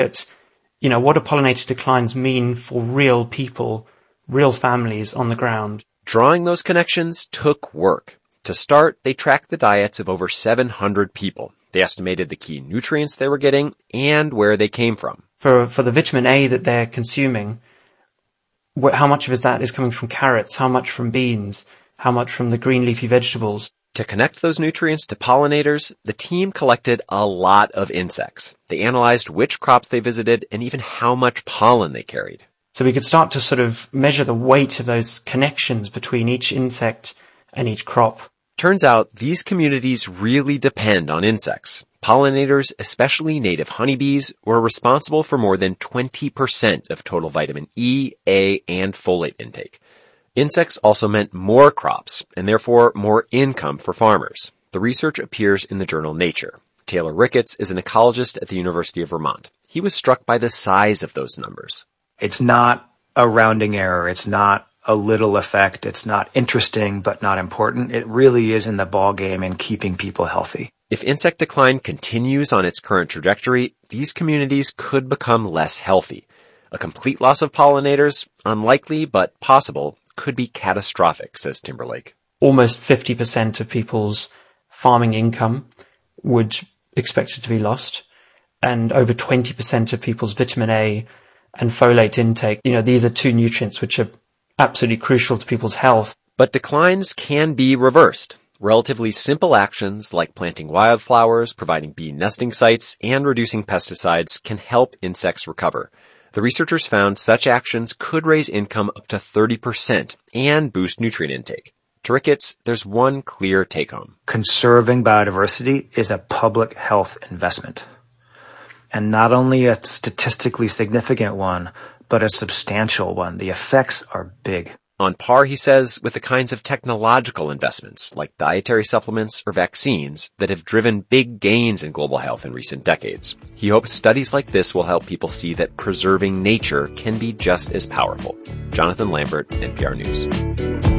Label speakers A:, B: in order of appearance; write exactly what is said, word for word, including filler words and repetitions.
A: at, you know, what do pollinator declines mean for real people, real families on the ground?
B: Drawing those connections took work. To start, they tracked the diets of over seven hundred people. They estimated the key nutrients they were getting and where they came from.
A: For for the vitamin A that they're consuming, wh- how much of that is coming from carrots? How much from beans? How much from the green leafy vegetables?
B: To connect those nutrients to pollinators, the team collected a lot of insects. They analyzed which crops they visited and even how much pollen they carried.
A: So we could start to sort of measure the weight of those connections between each insect and each crop.
B: Turns out these communities really depend on insects. Pollinators, especially native honeybees, were responsible for more than twenty percent of total vitamin E, A, and folate intake. Insects also meant more crops, and therefore more income for farmers. The research appears in the journal Nature. Taylor Ricketts is an ecologist at the University of Vermont. He was struck by the size of those numbers.
C: It's not a rounding error. It's not a little effect. It's not interesting, but not important. It really is in the ballgame in keeping people healthy.
B: If insect decline continues on its current trajectory, these communities could become less healthy. A complete loss of pollinators, unlikely but possible, could be catastrophic, says Timberlake.
A: Almost fifty percent of people's farming income would expect it to be lost, and over twenty percent of people's vitamin A and folate intake. You know, these are two nutrients which are absolutely crucial to people's health.
B: But declines can be reversed. Relatively simple actions like planting wildflowers, providing bee nesting sites, and reducing pesticides can help insects recover. The researchers found such actions could raise income up to thirty percent and boost nutrient intake. To Ricketts, there's one clear take-home.
C: Conserving biodiversity is a public health investment. And not only a statistically significant one, but a substantial one. The effects are big.
B: On par, he says, with the kinds of technological investments like dietary supplements or vaccines that have driven big gains in global health in recent decades. He hopes studies like this will help people see that preserving nature can be just as powerful. Jonathan Lambert, N P R News.